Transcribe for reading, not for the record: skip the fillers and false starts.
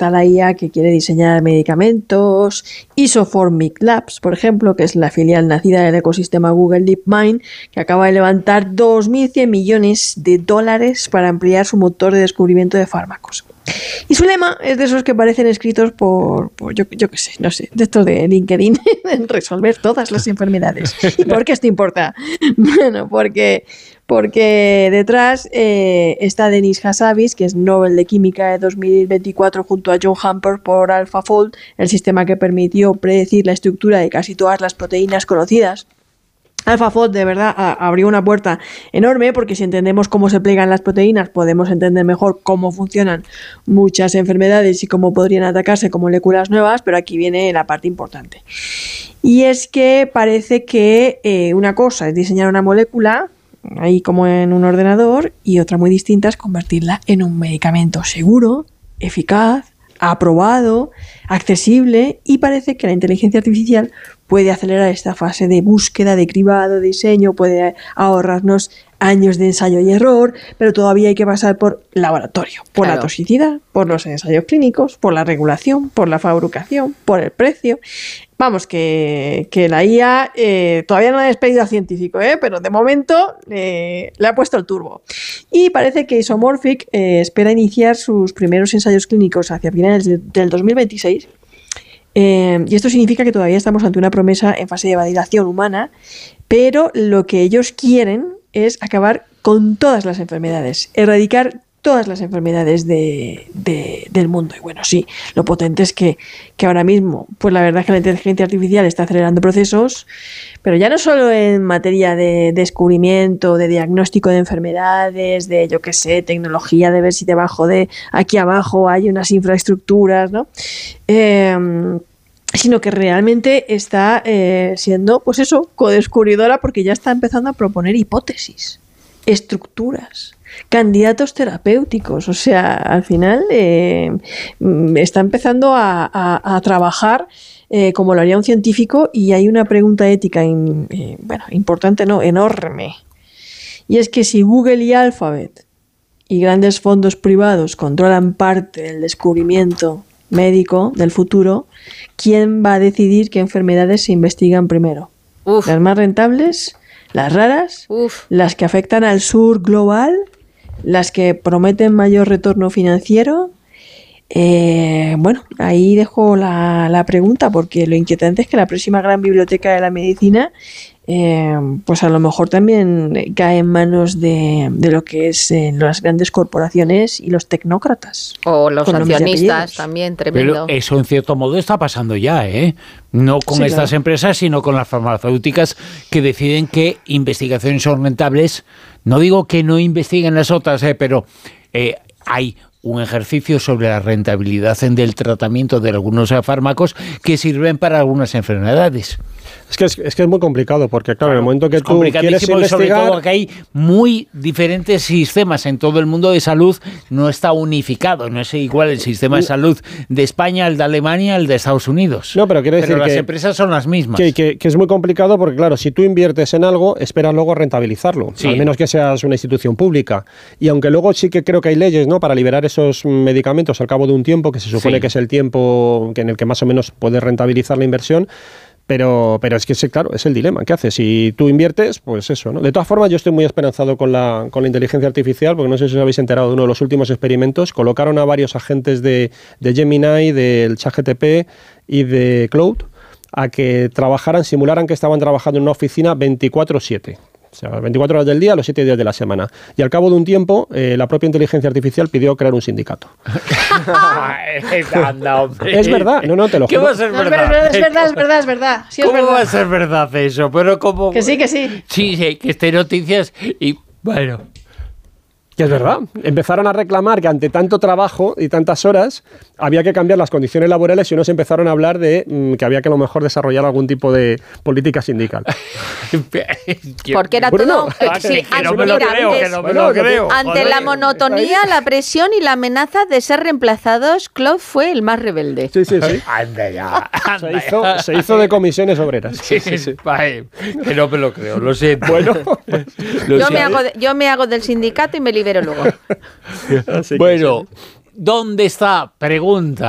está la IA que quiere diseñar medicamentos, Isoformic Labs, por ejemplo, que es la filial nacida del ecosistema Google DeepMind, que acaba de levantar 2.100 millones de dólares para ampliar su motor de descubrimiento de fármacos. Y su lema es de esos que parecen escritos por yo qué sé, no sé, de estos de LinkedIn, resolver todas las enfermedades. ¿Y por qué esto importa? Bueno, porque detrás está Denis Hassabis, que es Nobel de Química de 2024, junto a John Hamper por AlphaFold, el sistema que permitió predecir la estructura de casi todas las proteínas conocidas. AlphaFold de verdad abrió una puerta enorme, porque si entendemos cómo se plegan las proteínas podemos entender mejor cómo funcionan muchas enfermedades y cómo podrían atacarse con moléculas nuevas, pero aquí viene la parte importante. Y es que parece que una cosa es diseñar una molécula ahí como en un ordenador, y otra muy distinta es convertirla en un medicamento seguro, eficaz, aprobado, accesible, y parece que la inteligencia artificial puede acelerar esta fase de búsqueda, de cribado, de diseño, puede ahorrarnos años de ensayo y error, pero todavía hay que pasar por laboratorio, por la toxicidad, por los ensayos clínicos, por la regulación, por la fabricación, por el precio. Vamos, que la IA todavía no ha despedido a científico, pero de momento le ha puesto el turbo. Y parece que Isomorphic espera iniciar sus primeros ensayos clínicos hacia finales del 2026. Y esto significa que todavía estamos ante una promesa en fase de validación humana, pero lo que ellos quieren es acabar con todas las enfermedades, erradicar todas las enfermedades del mundo. Y bueno, sí, lo potente es que ahora mismo, pues la verdad es que la inteligencia artificial está acelerando procesos, pero ya no solo en materia de descubrimiento, de diagnóstico de enfermedades, de yo qué sé, tecnología, de ver si debajo de aquí abajo hay unas infraestructuras, ¿no? Sino que realmente está siendo, pues eso, codescubridora, porque ya está empezando a proponer hipótesis, estructuras, candidatos terapéuticos. O sea, al final está empezando a trabajar como lo haría un científico, y hay una pregunta ética importante, no, enorme. Y es que si Google y Alphabet y grandes fondos privados controlan parte del descubrimiento médico del futuro, ¿quién va a decidir qué enfermedades se investigan primero? ¿Las más rentables? ¿Las raras? ¿Las que afectan al sur global? ¿Las que prometen mayor retorno financiero? Bueno, ahí dejo la pregunta, porque lo inquietante es que la próxima gran biblioteca de la medicina pues a lo mejor también cae en manos de lo que es las grandes corporaciones y los tecnócratas. O los accionistas también, tremendo. Pero eso en cierto modo está pasando ya, no con estas empresas, sino con las farmacéuticas, que deciden que investigaciones son rentables. No digo que no investiguen las otras, pero hay un ejercicio sobre la rentabilidad del tratamiento de algunos fármacos que sirven para algunas enfermedades. Es que es muy complicado, porque claro, en el momento que tú quieres investigar... Sobre todo que hay muy diferentes sistemas en todo el mundo de salud, no está unificado, no es igual el sistema de salud de España, el de Alemania, el de Estados Unidos. No, pero quiero decir las empresas son las mismas. Que es muy complicado, porque claro, si tú inviertes en algo, esperas luego rentabilizarlo, al menos que seas una institución pública. Y aunque luego sí que creo que hay leyes, ¿no?, para liberar esos medicamentos al cabo de un tiempo, que se supone que es el tiempo en el que más o menos puedes rentabilizar la inversión. Pero es que, claro, es el dilema. ¿Qué haces? Si tú inviertes, pues eso, ¿no? De todas formas, yo estoy muy esperanzado con la inteligencia artificial, porque no sé si os habéis enterado de uno de los últimos experimentos. Colocaron a varios agentes de Gemini, del ChatGPT y de Claude a que simularan que estaban trabajando en una oficina 24/7. O sea, 24 horas del día, los 7 días de la semana. Y al cabo de un tiempo, la propia inteligencia artificial pidió crear un sindicato. Anda, hombre. Es verdad, no, te lo juro. ¿Qué va a ser verdad? Es verdad. Sí, ¿Cómo va a ser verdad eso? Pero como... Que sí. Sí, que esté noticias y bueno... Que es verdad. Empezaron a reclamar que ante tanto trabajo y tantas horas había que cambiar las condiciones laborales, y unos empezaron a hablar de que había que a lo mejor desarrollar algún tipo de política sindical. Porque era todo... Ante la monotonía, la presión y la amenaza de ser reemplazados, Claude fue el más rebelde. Sí. Anda ya. Se hizo de comisiones obreras. Sí. Vale, que no me lo creo, lo sé. Bueno, yo me hago del sindicato y me libero luego. Bueno, ¿dónde está? Pregunta.